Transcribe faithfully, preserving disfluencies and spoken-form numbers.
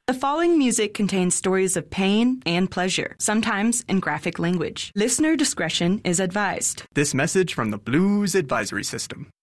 The following music contains stories of pain and pleasure, sometimes in graphic language. Listener discretion is advised. This message from the Blues Advisory System.